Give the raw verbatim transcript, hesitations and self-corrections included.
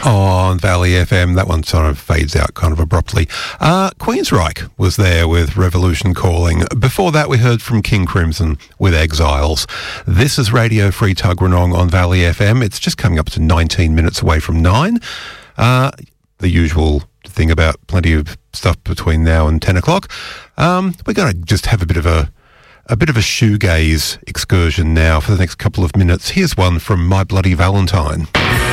On Valley F M, that one sort of fades out kind of abruptly. Uh, Queensryche was there with Revolution Calling. Before that, we heard from King Crimson with Exiles. This is Radio Free Tuggeranong on Valley F M. It's just coming up to nineteen minutes away from nine. Uh, the usual thing about plenty of stuff between now and ten o'clock. Um, we're going to just have a bit of a a bit of a shoegaze excursion now for the next couple of minutes. Here's one from My Bloody Valentine.